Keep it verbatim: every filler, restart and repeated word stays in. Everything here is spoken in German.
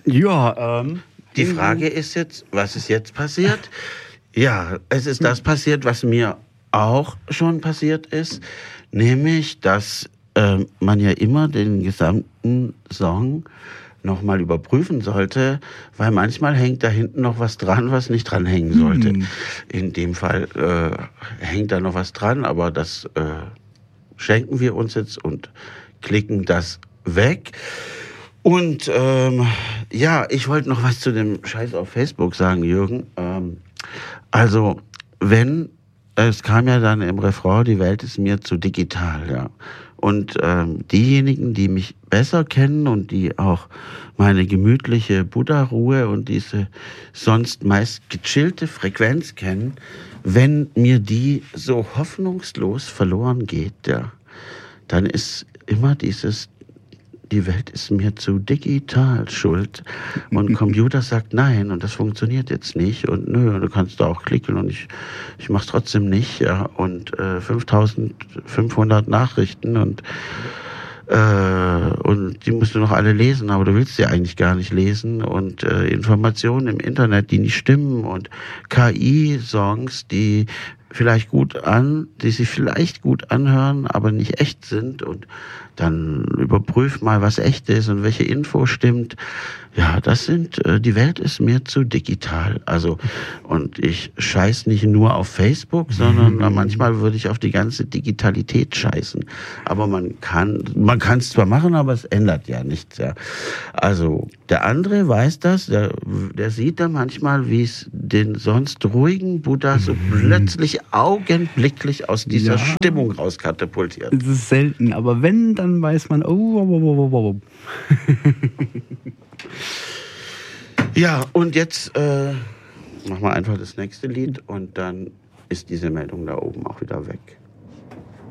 Ja, ähm... Die Frage ist jetzt, was ist jetzt passiert? Ja, es ist das passiert, was mir auch schon passiert ist, nämlich, dass äh, man ja immer den gesamten Song nochmal überprüfen sollte, weil manchmal hängt da hinten noch was dran, was nicht dran hängen sollte. Hm. In dem Fall äh, hängt da noch was dran, aber das äh, schenken wir uns jetzt und klicken das weg. Und ähm, ja, ich wollte noch was zu dem Scheiß auf Facebook sagen, Jürgen. Ähm, also, wenn, es kam ja dann im Refrain, die Welt ist mir zu digital, ja. Und ähm, diejenigen, die mich besser kennen und die auch meine gemütliche Buddha-Ruhe und diese sonst meist gechillte Frequenz kennen, wenn mir die so hoffnungslos verloren geht, ja, dann ist immer dieses, die Welt ist mir zu digital schuld. Und Computer sagt nein und das funktioniert jetzt nicht. Und nö, du kannst da auch klicken und ich, ich mach's trotzdem nicht. Ja. Und äh, fünftausendfünfhundert Nachrichten und, äh, und die musst du noch alle lesen, aber du willst sie eigentlich gar nicht lesen. Und äh, Informationen im Internet, die nicht stimmen und K I-Songs, die vielleicht gut an, die sich vielleicht gut anhören, aber nicht echt sind und dann überprüf mal, was echt ist und welche Info stimmt. Ja, das sind, äh, die Welt ist mir zu digital. Also, und ich scheiß nicht nur auf Facebook, sondern mhm. manchmal würde ich auf die ganze Digitalität scheißen. Aber man kann, man kann es zwar machen, aber es ändert ja nichts, ja. Also, der andere weiß das, der, der sieht dann manchmal, wie es den sonst ruhigen Buddha so mhm. plötzlich augenblicklich aus dieser ja. Stimmung rauskatapultiert. Es ist selten, aber wenn, dann weiß man, oh, oh, oh, oh, oh. Ja, und jetzt äh, machen wir einfach das nächste Lied und dann ist diese Meldung da oben auch wieder weg.